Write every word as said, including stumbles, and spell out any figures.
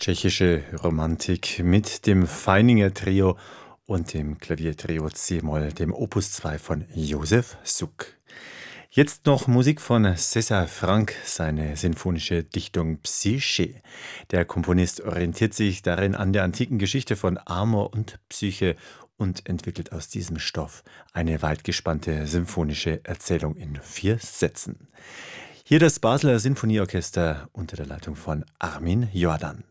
tschechische Romantik mit dem Feininger Trio und dem Klaviertrio C-Moll, dem Opus zwei von Josef Suk. Jetzt noch Musik von César Franck, seine sinfonische Dichtung Psyche. Der Komponist orientiert sich darin an der antiken Geschichte von Amor und Psyche und entwickelt aus diesem Stoff eine weitgespannte symphonische Erzählung in vier Sätzen. Hier das Basler Sinfonieorchester unter der Leitung von Armin Jordan.